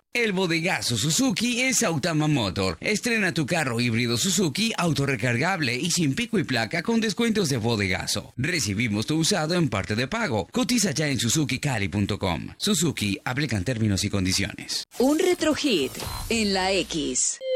El bodegazo Suzuki en Sautama Motor. Estrena tu carro híbrido Suzuki autorrecargable y sin pico y placa con descuentos de bodegazo. Recibimos tu usado en parte de pago. Cotiza ya en suzukicali.com. Suzuki, aplican términos y condiciones. Un retrohit en la X.